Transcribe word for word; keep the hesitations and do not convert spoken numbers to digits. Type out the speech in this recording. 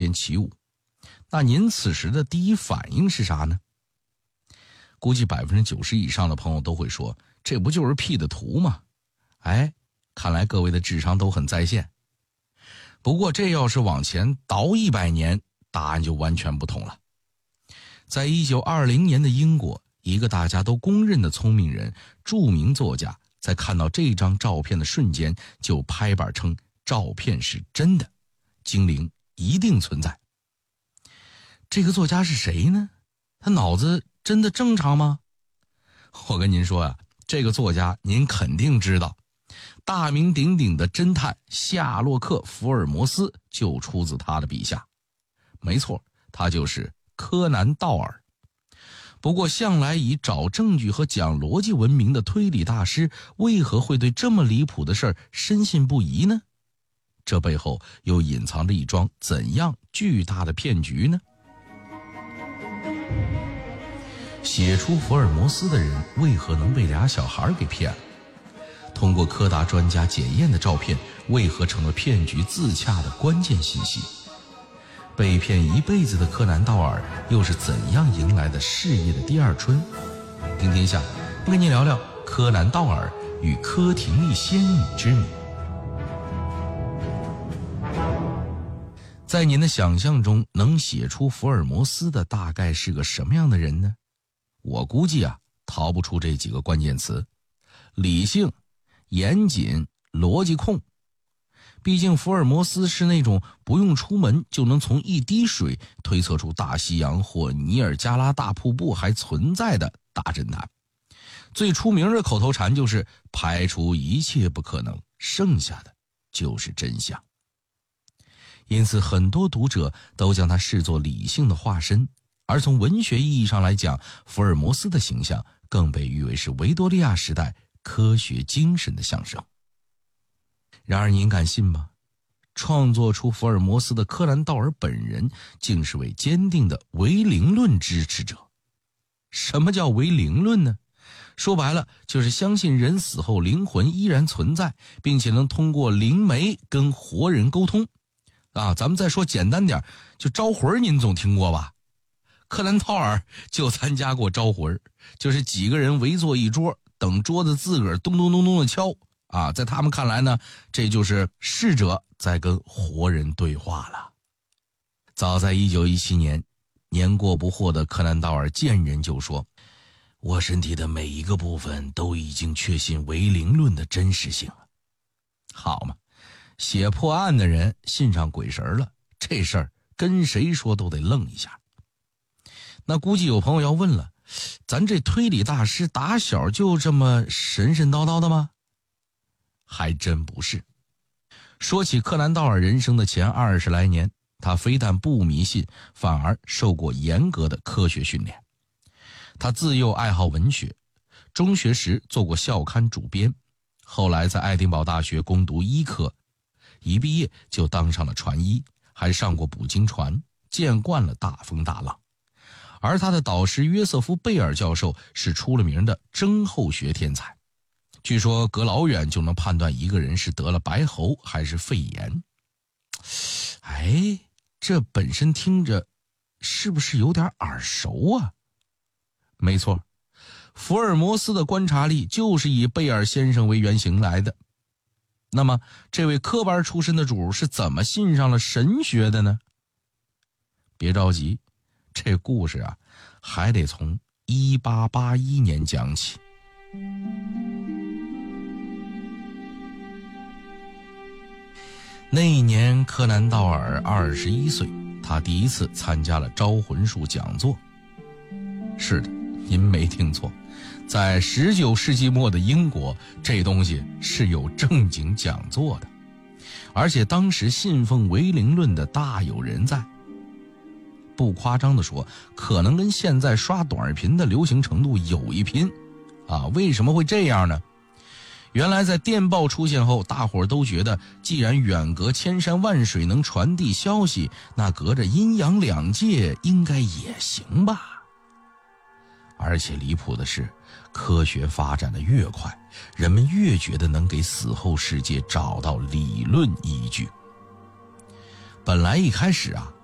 天起舞。那您此时的第一反应是啥呢？估计百分之九十以上的朋友都会说，这不就是 P 的图吗？哎，看来各位的智商都很在线。不过这要是往前倒一百年，答案就完全不同了。在一九二零年的英国，一个大家都公认的聪明人，著名作家，在看到这张照片的瞬间就拍板称照片是真的，精灵一定存在。这个作家是谁呢？他脑子真的正常吗？我跟您说啊，这个作家您肯定知道，大名鼎鼎的侦探夏洛克·福尔摩斯就出自他的笔下。没错，他就是柯南·道尔。不过向来以找证据和讲逻辑闻名的推理大师，为何会对这么离谱的事儿深信不疑呢？这背后又隐藏着一桩怎样巨大的骗局呢？写出福尔摩斯的人为何能被俩小孩给骗了？通过柯达专家检验的照片为何成了骗局自洽的关键信息？被骗一辈子的柯南道尔又是怎样迎来的事业的第二春？听天下跟您聊聊柯南道尔与柯廷丽仙女之谜。在您的想象中，能写出福尔摩斯的大概是个什么样的人呢？我估计啊，逃不出这几个关键词：理性、严谨、逻辑控。毕竟福尔摩斯是那种不用出门就能从一滴水推测出大西洋或尼尔加拉大瀑布还存在的大侦探。最出名的口头禅就是排除一切不可能，剩下的就是真相。因此很多读者都将他视作理性的化身，而从文学意义上来讲，福尔摩斯的形象更被誉为是维多利亚时代科学精神的象征。然而您敢信吗？创作出福尔摩斯的柯南道尔本人竟是位坚定的唯灵论支持者。什么叫唯灵论呢？说白了就是相信人死后灵魂依然存在，并且能通过灵媒跟活人沟通啊。咱们再说简单点，就招魂，您总听过吧？柯南道尔就参加过招魂，就是几个人围坐一桌，等桌子自个儿咚咚咚咚的敲啊，在他们看来呢，这就是逝者在跟活人对话了。早在一九一七年，年过不惑的柯南道尔见人就说，我身体的每一个部分都已经确信唯灵论的真实性了。好嘛，写破案的人信上鬼神了，这事儿跟谁说都得愣一下。那估计有朋友要问了，咱这推理大师打小就这么神神叨叨的吗？还真不是。说起柯南道尔人生的前二十来年，他非但不迷信，反而受过严格的科学训练。他自幼爱好文学，中学时做过校刊主编，后来在爱丁堡大学攻读医科，一毕业就当上了船医，还上过捕鲸船，见惯了大风大浪。而他的导师约瑟夫·贝尔教授是出了名的症候学天才，据说隔老远就能判断一个人是得了白喉还是肺炎。哎，这本身听着是不是有点耳熟啊？没错，福尔摩斯的观察力就是以贝尔先生为原型来的。那么这位科班出身的主是怎么信上了神学的呢？别着急，这故事啊还得从一八八一年讲起。那一年柯南道尔二十一岁，他第一次参加了招魂术讲座。是的，您没听错，在十九世纪末的英国，这东西是有正经讲座的，而且当时信奉唯灵论的大有人在。不夸张地说，可能跟现在刷短视频的流行程度有一拼啊！为什么会这样呢？原来在电报出现后，大伙儿都觉得既然远隔千山万水能传递消息，那隔着阴阳两界应该也行吧。而且离谱的是，科学发展的越快，人们越觉得能给死后世界找到理论依据。本来一开始啊，